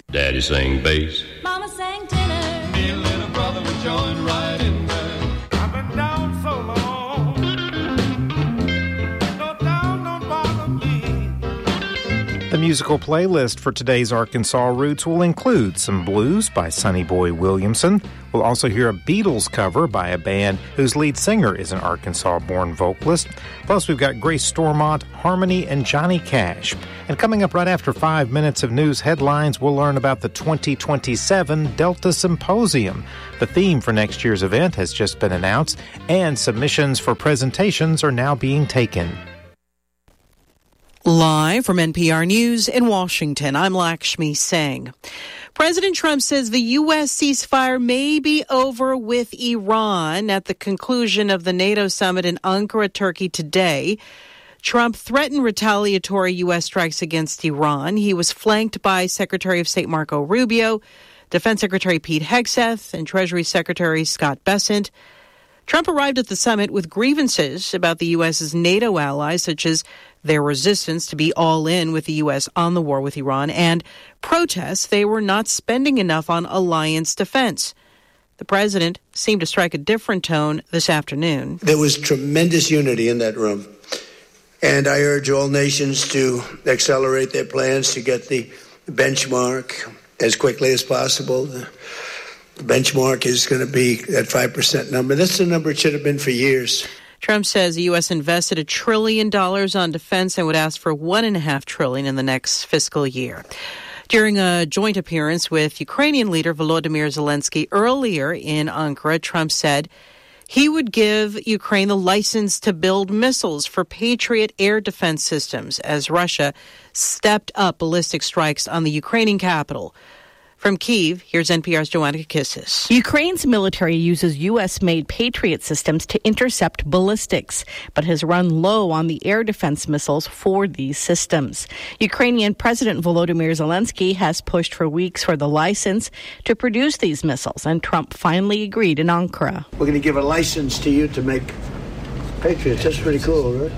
Daddy sang bass. Mama sang tenor. Me and little brother would join right in there. I've been down so long. No down, don't bother me. The musical playlist for today's Arkansas Roots will include some blues by Sonny Boy Williamson. We'll also hear a Beatles cover by a band whose lead singer is an Arkansas-born vocalist. Plus, we've got Grace Stormont, Harmony, and Johnny Cash. And coming up right after 5 minutes of news headlines, we'll learn about the 2027 Delta Symposium. The theme for next year's event has just been announced, and submissions for presentations are now being taken. Live from NPR News in Washington, I'm Lakshmi Singh. President Trump says the U.S. ceasefire may be over with Iran at the conclusion of the NATO summit in Ankara, Turkey today. Trump threatened retaliatory U.S. strikes against Iran. He was flanked by Secretary of State Marco Rubio, Defense Secretary Pete Hegseth, and Treasury Secretary Scott Bessent. Trump arrived at the summit with grievances about the U.S.'s NATO allies, such as their resistance to be all in with the U.S. on the war with Iran, and protests they were not spending enough on alliance defense. The president seemed to strike a different tone this afternoon. There was tremendous unity in that room, and I urge all nations to accelerate their plans to get the benchmark as quickly as possible. The benchmark is going to be that 5% number. That's the number it should have been for years. Trump says the U.S. invested $1 trillion on defense and would ask for $1.5 trillion in the next fiscal year. During a joint appearance with Ukrainian leader Volodymyr Zelensky earlier in Ankara, Trump said he would give Ukraine the license to build missiles for Patriot air defense systems as Russia stepped up ballistic strikes on the Ukrainian capital. From Kyiv, here's NPR's Joanna Kakissis. Ukraine's military uses U.S.-made Patriot systems to intercept ballistics, but has run low on the air defense missiles for these systems. Ukrainian President Volodymyr Zelensky has pushed for weeks for the license to produce these missiles, and Trump finally agreed in Ankara. We're going to give a license to you to make Patriots. That's pretty cool, right?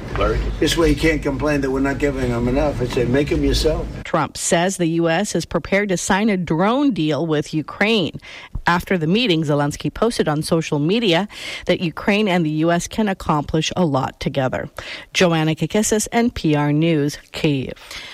This way you can't complain that we're not giving them enough. I say, make them yourself. Trump says the U.S. is prepared to sign a drone deal with Ukraine. After the meeting, Zelensky posted on social media that Ukraine and the U.S. can accomplish a lot together. Joanna Kakissis, NPR News, Kyiv.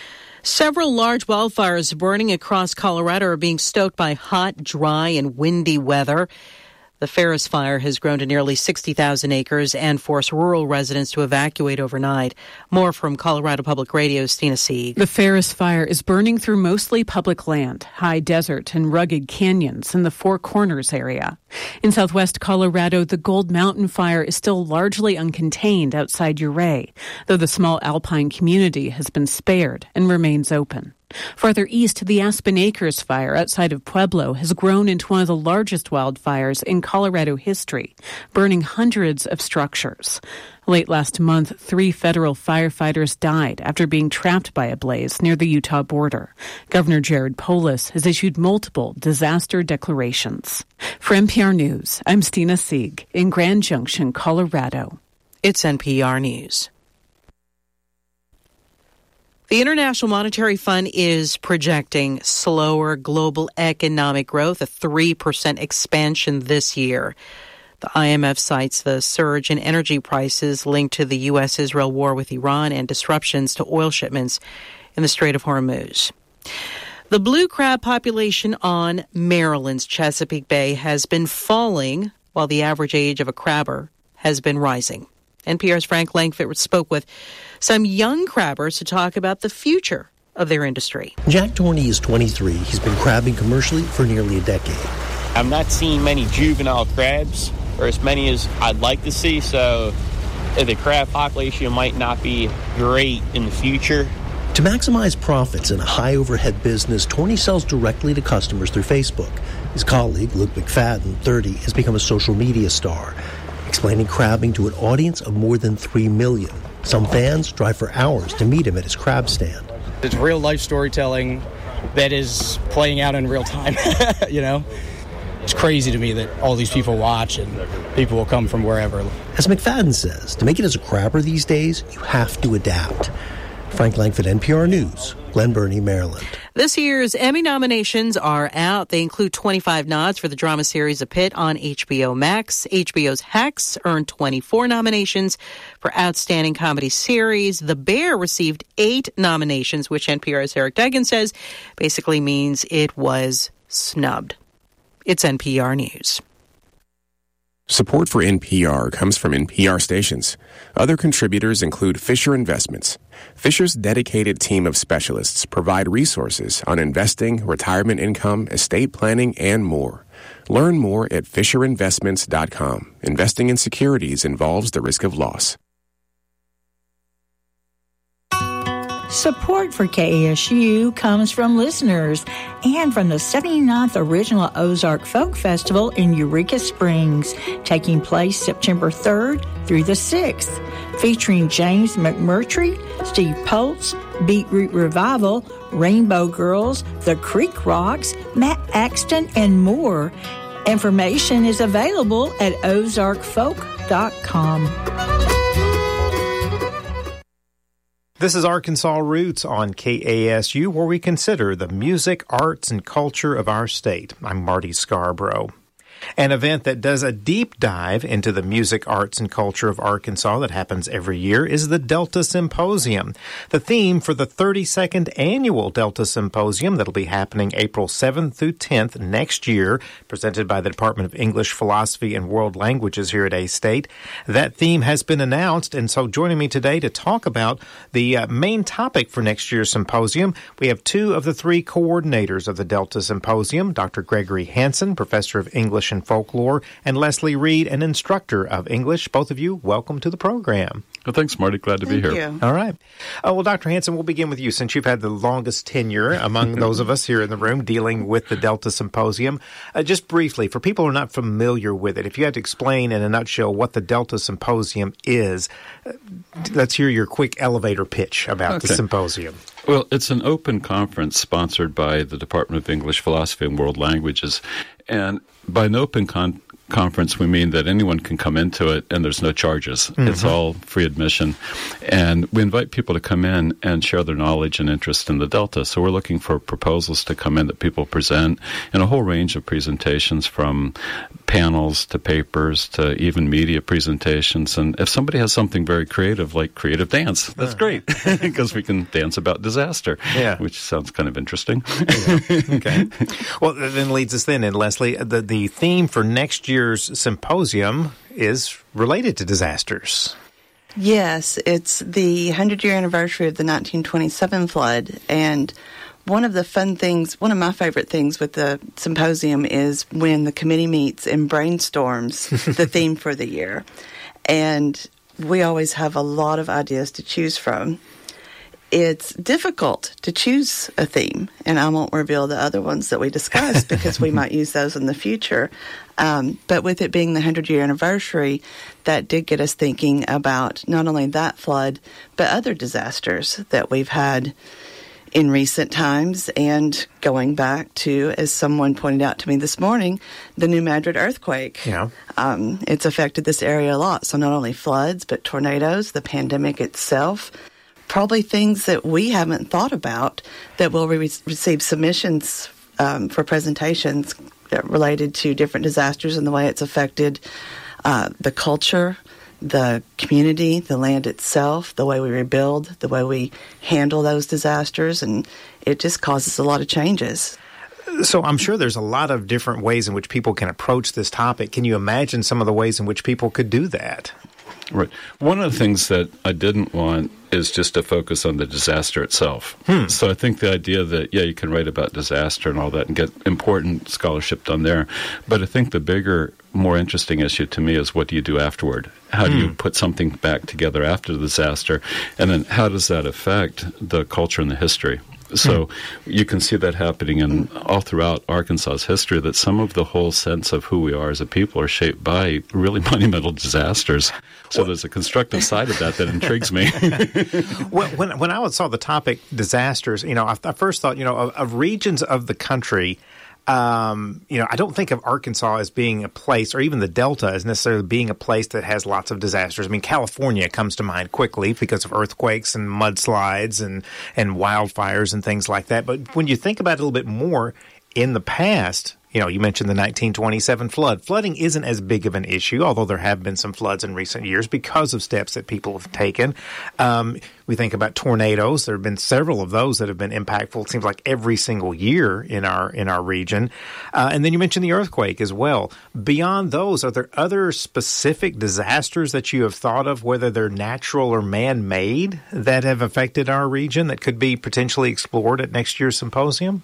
Several large wildfires burning across Colorado are being stoked by hot, dry, and windy weather. The Ferris Fire has grown to nearly 60,000 acres and forced rural residents to evacuate overnight. More from Colorado Public Radio's Stina Sieg. The Ferris Fire is burning through mostly public land, high desert, and rugged canyons in the Four Corners area. In southwest Colorado, the Gold Mountain Fire is still largely uncontained outside Ouray, though the small alpine community has been spared and remains open. Farther east, the Aspen Acres Fire outside of Pueblo has grown into one of the largest wildfires in Colorado history, burning hundreds of structures. Late last month, 3 federal firefighters died after being trapped by a blaze near the Utah border. Governor Jared Polis has issued multiple disaster declarations. For NPR News, I'm Stina Sieg in Grand Junction, Colorado. It's NPR News. The International Monetary Fund is projecting slower global economic growth, a 3% expansion this year. The IMF cites the surge in energy prices linked to the U.S.-Israel war with Iran and disruptions to oil shipments in the Strait of Hormuz. The blue crab population on Maryland's Chesapeake Bay has been falling, while the average age of a crabber has been rising. NPR's Frank Langfitt spoke with some young crabbers to talk about the future of their industry. Jack Torney is 23. He's been crabbing commercially for nearly a decade. I'm not seeing many juvenile crabs, or as many as I'd like to see, so the crab population might not be great in the future. To maximize profits in a high-overhead business, Torney sells directly to customers through Facebook. His colleague, Luke McFadden, 30, has become a social media star, explaining crabbing to an audience of more than 3 million. Some fans drive for hours to meet him at his crab stand. It's real-life storytelling that is playing out in real time, you know? It's crazy to me that all these people watch and people will come from wherever. As McFadden says, to make it as a crabber these days, you have to adapt. Frank Langford, NPR News, Glen Burnie, Maryland. This year's Emmy nominations are out. They include 25 nods for the drama series A Pit on HBO Max. HBO's Hacks earned 24 nominations for Outstanding Comedy Series. The Bear received 8 nominations, which NPR's Eric Degan says basically means it was snubbed. It's NPR News. Support for NPR comes from NPR stations. Other contributors include Fisher Investments. Fisher's dedicated team of specialists provide resources on investing, retirement income, estate planning, and more. Learn more at FisherInvestments.com. Investing in securities involves the risk of loss. Support for KASU comes from listeners and from the 79th Original Ozark Folk Festival in Eureka Springs, taking place September 3rd through the 6th, featuring James McMurtry, Steve Poltz, Beetroot Revival, Rainbow Girls, The Creek Rocks, Matt Axton, and more. Information is available at ozarkfolk.com. This is Arkansas Roots on KASU, where we consider the music, arts, and culture of our state. I'm Marty Scarborough. An event that does a deep dive into the music, arts, and culture of Arkansas that happens every year is the Delta Symposium. The theme for the 32nd annual Delta Symposium that'll be happening April 7th through 10th next year, presented by the Department of English, Philosophy, and World Languages here at A-State. That theme has been announced, and so joining me today to talk about the main topic for next year's symposium, we have 2 of the 3 coordinators of the Delta Symposium, Dr. Gregory Hansen, Professor of English and Folklore, and Leslie Reed, an instructor of English. Both of you, welcome to the program. Well, thanks, Marty. Glad to be here. You. All right. Well, Dr. Hansen, we'll begin with you since you've had the longest tenure among those of us here in the room dealing with the Delta Symposium. Just briefly, for people who are not familiar with it, if you had to explain in a nutshell what the Delta Symposium is, let's hear your quick elevator pitch about the symposium. Well, it's an open conference sponsored by the Department of English, Philosophy, and World Languages. And by an open conference, we mean that anyone can come into it and there's no charges. Mm-hmm. It's all free admission. And we invite people to come in and share their knowledge and interest in the Delta. So we're looking for proposals to come in that people present in a whole range of presentations, from panels to papers to even media presentations. And if somebody has something very creative, like creative dance, that's great, because we can dance about disaster, which sounds kind of interesting. Okay. Well, that then leads us then, and Leslie, the theme for next year's symposium is related to disasters. Yes, it's the 100-year anniversary of the 1927 flood, and one of the fun things, one of my favorite things with the symposium is when the committee meets and brainstorms the theme for the year. And we always have a lot of ideas to choose from. It's difficult to choose a theme, and I won't reveal the other ones that we discussed because we might use those in the future. But with it being the 100-year anniversary, that did get us thinking about not only that flood, but other disasters that we've had in recent times, and going back to, as someone pointed out to me this morning, the New Madrid earthquake. Yeah. It's affected this area a lot. So not only floods, but tornadoes, the pandemic itself, probably things that we haven't thought about that will receive submissions for presentations related to different disasters and the way it's affected the culture, the community, the land itself, the way we rebuild, the way we handle those disasters, and it just causes a lot of changes. So I'm sure there's a lot of different ways in which people can approach this topic. Can you imagine some of the ways in which people could do that? Right. One of the things that I didn't want is just to focus on the disaster itself. So I think the idea that, you can write about disaster and all that and get important scholarship done there. But I think the bigger, more interesting issue to me is, what do you do afterward? How do you put something back together after the disaster? And then how does that affect the culture and the history? So you can see that happening in all throughout Arkansas's history, that some of the whole sense of who we are as a people are shaped by really monumental disasters. So there's a constructive side of that intrigues me. When I saw the topic disasters, I first thought, of regions of the country I don't think of Arkansas as being a place, or even the Delta as necessarily being a place that has lots of disasters. I mean, California comes to mind quickly because of earthquakes and mudslides and wildfires and things like that. But when you think about it a little bit more, in the past, you mentioned the 1927 flood. Flooding isn't as big of an issue, although there have been some floods in recent years because of steps that people have taken. We think about tornadoes. There have been several of those that have been impactful. It seems like every single year in our region. And then you mentioned the earthquake as well. Beyond those, are there other specific disasters that you have thought of, whether they're natural or man-made, that have affected our region that could be potentially explored at next year's symposium?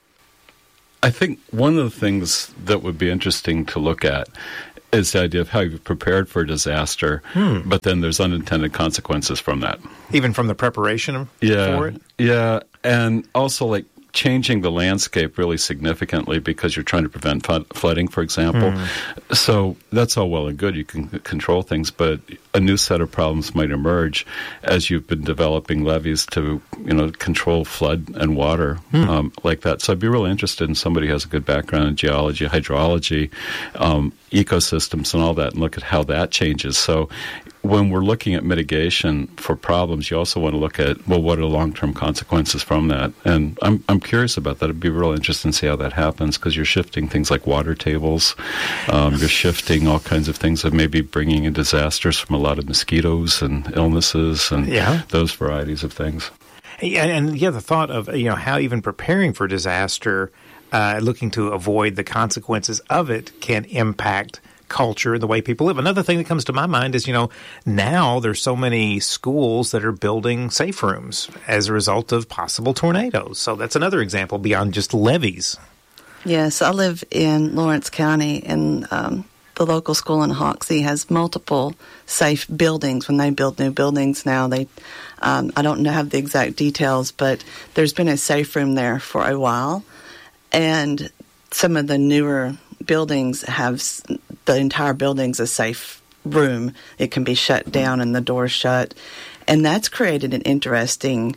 I think one of the things that would be interesting to look at is the idea of how you've prepared for a disaster, but then there's unintended consequences from that. Even from the preparation for it? Yeah, and also like changing the landscape really significantly because you're trying to prevent flooding, for example. So that's all well and good. You can control things, but a new set of problems might emerge as you've been developing levees to, control flood and water like that. So I'd be really interested in somebody who has a good background in geology, hydrology, ecosystems and all that, and look at how that changes. So when we're looking at mitigation for problems, you also want to look at, what are the long-term consequences from that? And I'm curious about that. It'd be real interesting to see how that happens because you're shifting things like water tables. You're shifting all kinds of things that may be bringing in disasters from a lot of mosquitoes and illnesses and those varieties of things. And the thought of, how even preparing for disaster, looking to avoid the consequences of it can impact culture and the way people live. Another thing that comes to my mind is, now there's so many schools that are building safe rooms as a result of possible tornadoes. So that's another example beyond just levees. Yes, I live in Lawrence County, and the local school in Hoxie has multiple safe buildings. When they build new buildings now, I don't have the exact details, but there's been a safe room there for a while. And some of the newer buildings have the entire building's a safe room. It can be shut down and the door's shut. And that's created an interesting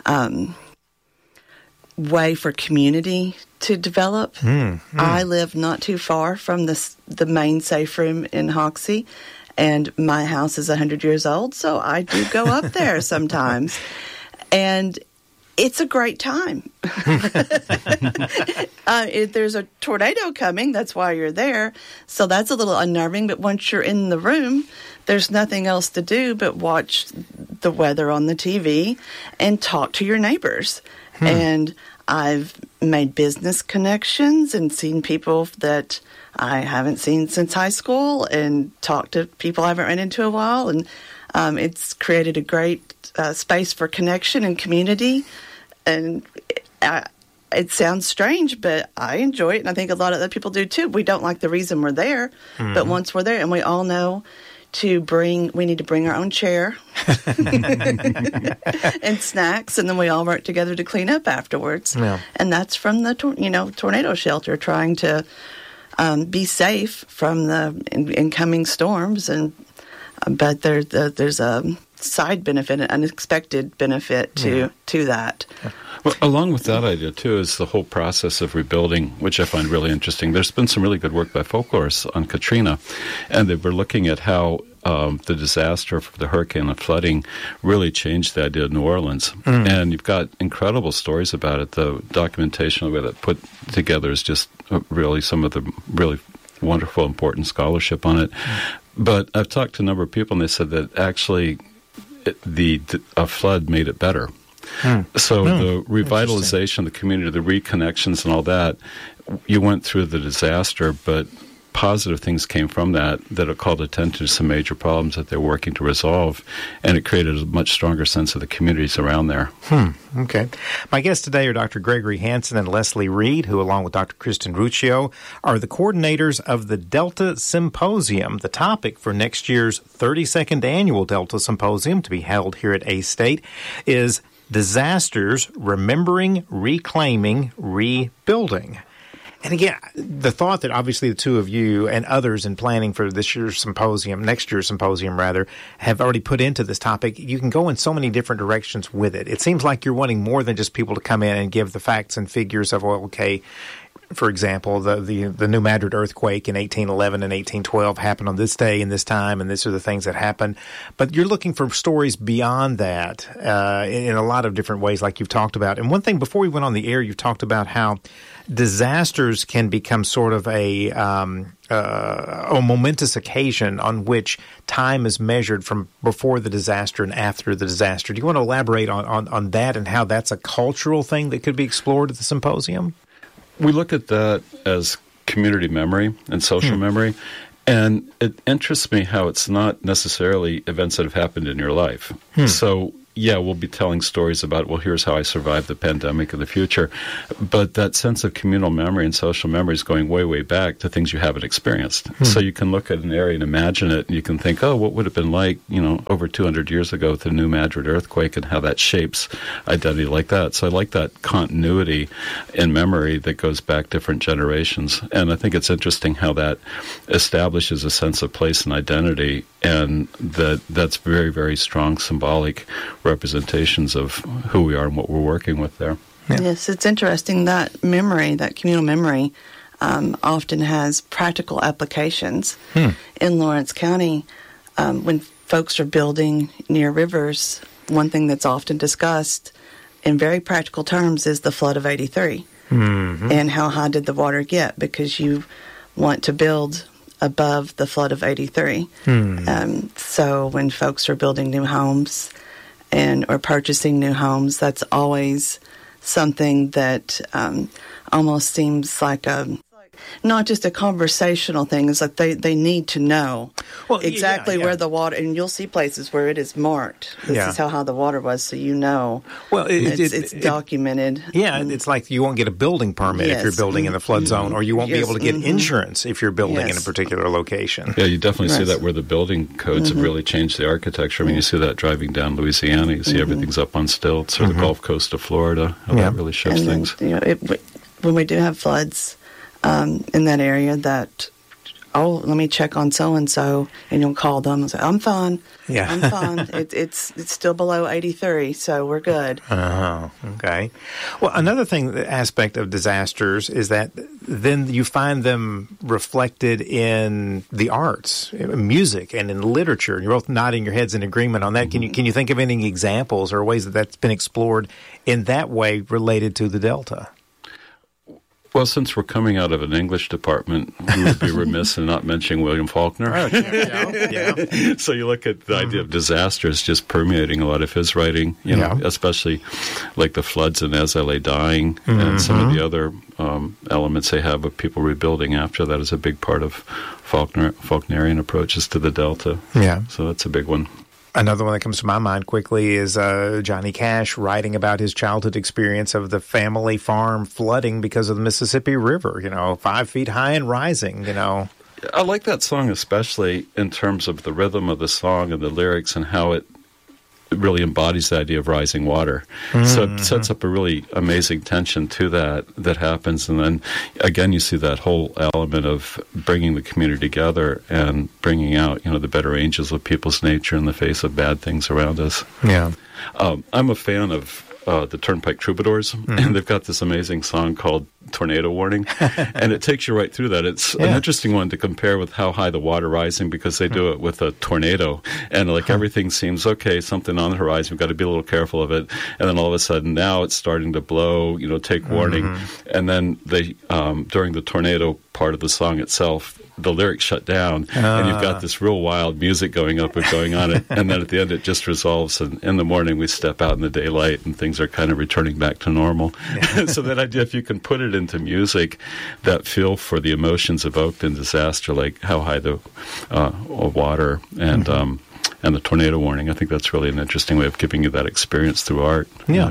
way for community to develop. I live not too far from the main safe room in Hoxie, and my house is 100 years old, so I do go up there sometimes. And it's a great time. If there's a tornado coming, that's why you're there. So that's a little unnerving. But once you're in the room, there's nothing else to do but watch the weather on the TV and talk to your neighbors. And I've made business connections and seen people that I haven't seen since high school and talked to people I haven't run into in a while. And it's created a great space for connection and community. And it sounds strange, but I enjoy it, and I think a lot of other people do too. We don't like the reason we're there, but once we're there, and we all know we need to bring our own chair and snacks, and then we all work together to clean up afterwards. Yeah. And that's from the tornado shelter, trying to be safe from the incoming storms. But there's a side benefit, an unexpected benefit to that. Well, along with that idea, too, is the whole process of rebuilding, which I find really interesting. There's been some really good work by folklorists on Katrina, and they were looking at how the disaster for the hurricane and flooding really changed the idea of New Orleans. And you've got incredible stories about it. The documentation the way that put together is just really some of the really wonderful, important scholarship on it. But I've talked to a number of people, and they said that actually a flood made it better. So the revitalization of the community, the reconnections and all that, you went through the disaster, but positive things came from that it called attention to some major problems that they're working to resolve, and it created a much stronger sense of the communities around there. Okay. My guests today are Dr. Gregory Hansen and Leslie Reed, who, along with Dr. Kristen Ruccio, are the coordinators of the Delta Symposium. The topic for next year's 32nd Annual Delta Symposium, to be held here at A-State, is Disasters, Remembering, Reclaiming, Rebuilding. And again, the thought that obviously the two of you and others in planning for next year's symposium, have already put into this topic, you can go in so many different directions with it. It seems like you're wanting more than just people to come in and give the facts and figures of, for example, the New Madrid earthquake in 1811 and 1812 happened on this day and this time, and these are the things that happened. But you're looking for stories beyond that in a lot of different ways, like you've talked about. And one thing, before we went on the air, you talked about how disasters can become sort of a momentous occasion on which time is measured from before the disaster and after the disaster. Do you want to elaborate on that and how that's a cultural thing that could be explored at the symposium? We look at that as community memory and social memory, and it interests me how it's not necessarily events that have happened in your life. So, yeah, we'll be telling stories about, well, here's how I survived the pandemic in the future. But that sense of communal memory and social memory is going way, way back to things you haven't experienced. So you can look at an area and imagine it, and you can think, oh, what would it have been like, over 200 years ago with the New Madrid earthquake, and how that shapes identity like that. So I like that continuity in memory that goes back different generations. And I think it's interesting how that establishes a sense of place and identity, and that's very, very strong symbolic representations of who we are and what we're working with there. Yeah. Yes, it's interesting that memory, that communal memory, often has practical applications. In Lawrence County, when folks are building near rivers, one thing that's often discussed in very practical terms is the flood of 83. And how high did the water get? Because you want to build above the flood of 83. So when folks are building new homes or purchasing new homes, that's always something that almost seems like not just a conversational thing. It's like they need to know exactly where the water, and you'll see places where it is marked. This is how high the water was, so you know. Well, it's documented. It's like you won't get a building permit if you're building in the flood zone, or you won't be able to get insurance if you're building in a particular location. Yeah, you definitely see that where the building codes have really changed the architecture. I mean, you see that driving down Louisiana. You see everything's up on stilts, or the Gulf Coast of Florida. How that really shifts things. When we do have floods in that area, let me check on so-and-so, and you'll call them and say, I'm fine. I'm fine. It's still below 83, so we're good. Okay. Well, another aspect of disasters is that then you find them reflected in the arts, music, and in literature. You're both nodding your heads in agreement on that. Can you think of any examples or ways that that's been explored in that way related to the Delta? Well, since we're coming out of an English department, we would be remiss in not mentioning William Faulkner. So you look at the idea of disasters just permeating a lot of his writing, especially like the floods in As I Lay Dying, and some of the other elements they have of people rebuilding after that is a big part of Faulknerian approaches to the Delta. So that's a big one. Another one that comes to my mind quickly is Johnny Cash writing about his childhood experience of the family farm flooding because of the Mississippi River, 5 feet high and rising, I like that song especially in terms of the rhythm of the song and the lyrics and how it really embodies the idea of rising water. So it sets up a really amazing tension to that happens. And then, again, you see that whole element of bringing the community together and bringing out, the better angels of people's nature in the face of bad things around us. I'm a fan of the Turnpike Troubadours, and they've got this amazing song called Tornado Warning, and it takes you right through that. It's an interesting one to compare with how high the water rising, because they do it with a tornado, and everything seems okay, something on the horizon, we've got to be a little careful of it, and then all of a sudden now it's starting to blow, take warning, and then they, during the tornado part of the song itself, the lyrics shut down, and you've got this real wild music going up and going on, and then at the end it just resolves, and in the morning we step out in the daylight, and things are kind of returning back to normal. So that idea, if you can put it into music, that feel for the emotions evoked in disaster, like how high the water and the tornado warning, I think that's really an interesting way of giving you that experience through art.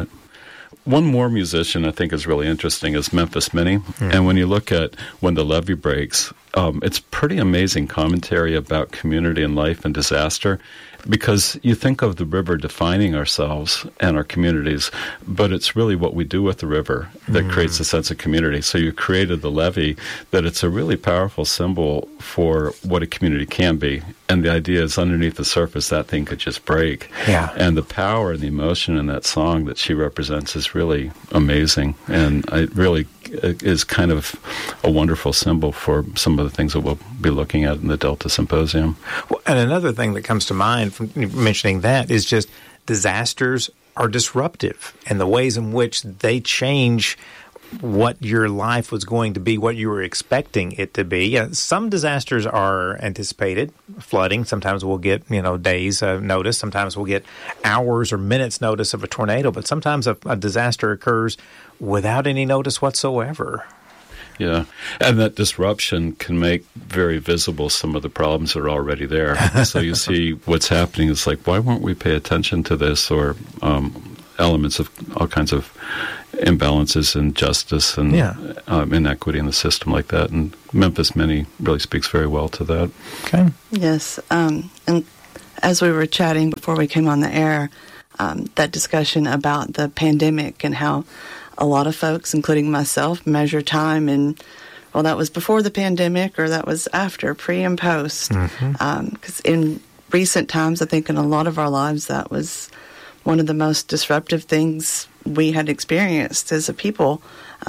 One more musician I think is really interesting is Memphis Minnie. And when you look at When the Levee Breaks, it's pretty amazing commentary about community and life and disaster, because you think of the river defining ourselves and our communities, but it's really what we do with the river that creates a sense of community. So you created the levee, that it's a really powerful symbol for what a community can be. And the idea is underneath the surface, that thing could just break. And the power and the emotion in that song that she represents is really amazing. And it really is kind of a wonderful symbol for some of the things that we'll be looking at in the Delta Symposium. Well, and another thing that comes to mind from mentioning that is just disasters are disruptive, and the ways in which they change what your life was going to be, what you were expecting it to be. Some disasters are anticipated, flooding. Sometimes we'll get, days notice. Sometimes we'll get hours or minutes notice of a tornado. But sometimes a disaster occurs without any notice whatsoever. Yeah, and that disruption can make very visible some of the problems that are already there. So you see what's happening. It's like, why won't we pay attention to this? Or elements of all kinds of imbalances in justice and inequity in the system like that. And Memphis Mini really speaks very well to that. Okay. Yes. And as we were chatting before we came on the air, that discussion about the pandemic and how a lot of folks, including myself, measure time and, well, that was before the pandemic or that was after, pre and post. Because in recent times, I think in a lot of our lives, that was one of the most disruptive things we had experienced as a people.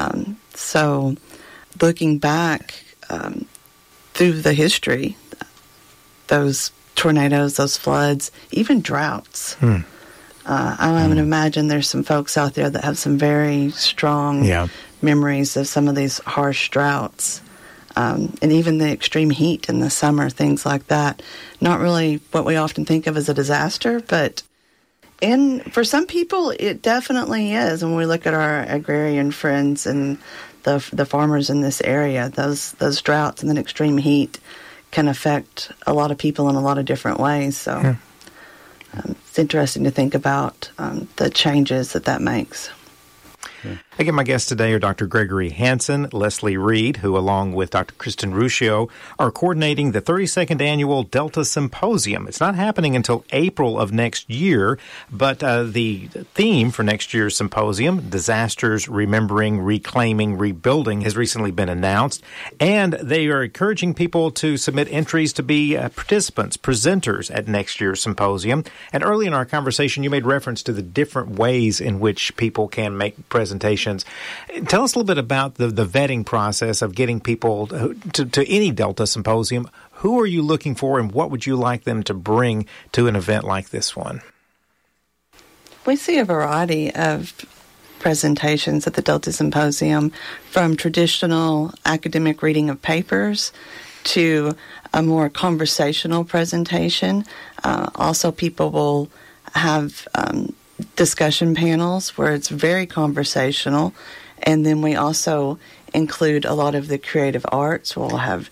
So looking back through the history, those tornadoes, those floods, even droughts. I would imagine there's some folks out there that have some very strong memories of some of these harsh droughts. And even the extreme heat in the summer, things like that. Not really what we often think of as a disaster, but for some people, it definitely is. When we look at our agrarian friends and the farmers in this area, those droughts and then extreme heat can affect a lot of people in a lot of different ways. So it's interesting to think about the changes that makes. Again, my guests today are Dr. Gregory Hansen, Leslie Reed, who along with Dr. Kristen Ruscio are coordinating the 32nd Annual Delta Symposium. It's not happening until April of next year, but the theme for next year's symposium, Disasters, Remembering, Reclaiming, Rebuilding, has recently been announced, and they are encouraging people to submit entries to be participants, presenters at next year's symposium. And early in our conversation, you made reference to the different ways in which people can make presentations. Tell us a little bit about the vetting process of getting people to any Delta Symposium. Who are you looking for, and what would you like them to bring to an event like this one? We see a variety of presentations at the Delta Symposium, from traditional academic reading of papers to a more conversational presentation. Also, people will have discussion panels where it's very conversational, and then we also include a lot of the creative arts. We'll have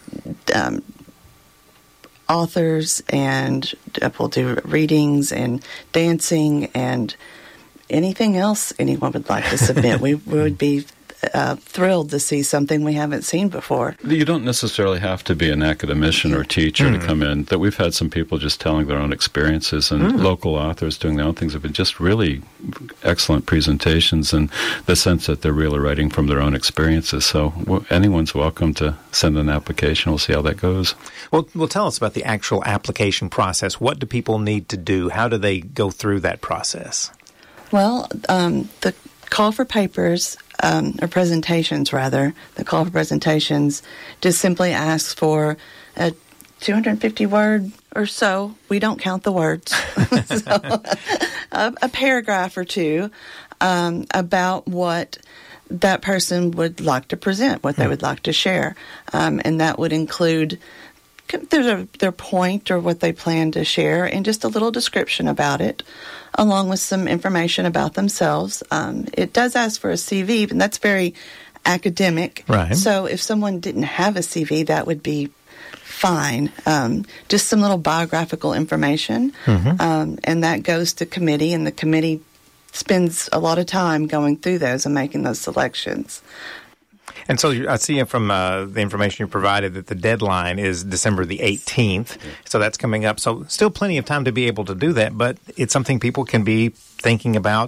authors, and we'll do readings and dancing and anything else anyone would like to submit. We would be thrilled to see something we haven't seen before. You don't necessarily have to be an academician or teacher to come in. That we've had some people just telling their own experiences, and local authors doing their own things have been just really excellent presentations, and the sense that they're really writing from their own experiences. So anyone's welcome to send an application. We'll see how that goes. Well, tell us about the actual application process. What do people need to do? How do they go through that process? Well, the call for papers, or presentations rather, the call for presentations just simply asks for a 250 word or so. We don't count the words. So, a paragraph or two about what that person would like to present, what they would like to share. And that would include their point or what they plan to share, and just a little description about it, along with some information about themselves. It does ask for a CV, and that's very academic. Right. So if someone didn't have a CV, that would be fine. Just some little biographical information, and that goes to committee, and the committee spends a lot of time going through those and making those selections. And so I see from the information you provided that the deadline is December the 18th. So that's coming up. So still plenty of time to be able to do that, but it's something people can be thinking about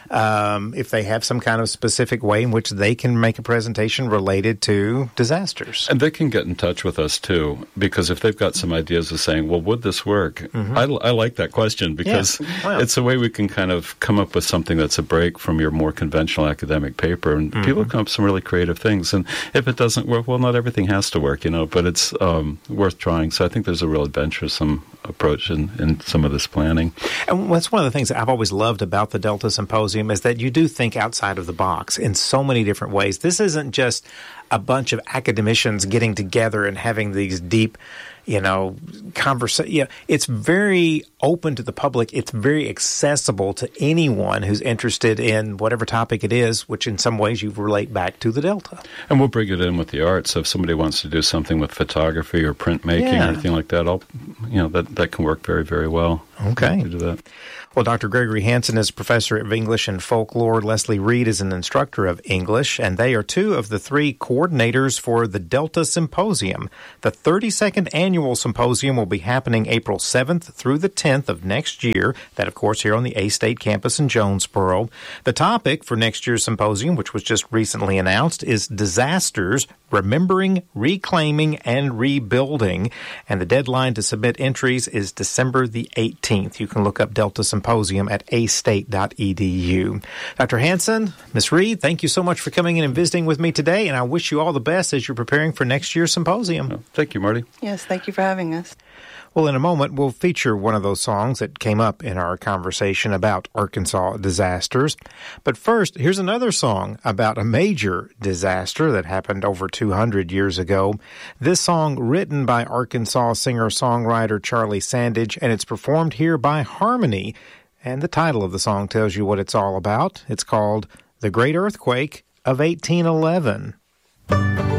if they have some kind of specific way in which they can make a presentation related to disasters. And they can get in touch with us, too, because if they've got some ideas of saying, well, would this work? Mm-hmm. I like that question because it's a way we can kind of come up with something that's a break from your more conventional academic paper. And people come up with some really creative things. And if it doesn't work, well, not everything has to work, but it's worth trying. So I think there's a real adventuresome approach in some of this planning. And that's one of the things that I've always loved about the Delta Symposium is that you do think outside of the box in so many different ways. This isn't just a bunch of academicians getting together and having these deep, conversation. It's very open to the public. It's very accessible to anyone who's interested in whatever topic it is, which in some ways you relate back to the Delta. And we'll bring it in with the arts. So if somebody wants to do something with photography or printmaking or anything like that, that can work very, very well. Okay. To do that. Well, Dr. Gregory Hansen is professor of English and folklore. Leslie Reed is an instructor of English, and they are two of the three coordinators for the Delta Symposium. The 32nd annual symposium will be happening April 7th through the 10th of next year. That, of course, here on the A-State campus in Jonesboro. The topic for next year's symposium, which was just recently announced, is disasters, remembering, reclaiming, and rebuilding. And the deadline to submit entries is December the 18th. You can look up Delta Symposium at astate.edu. Dr. Hansen, Ms. Reed, thank you so much for coming in and visiting with me today, and I wish you all the best as you're preparing for next year's symposium. Thank you, Marty. Yes, thank you for having us. Well, in a moment, we'll feature one of those songs that came up in our conversation about Arkansas disasters. But first, here's another song about a major disaster that happened over 200 years ago. This song written by Arkansas singer-songwriter Charlie Sandage, and it's performed here by Harmony. And the title of the song tells you what it's all about. It's called The Great Earthquake of 1811.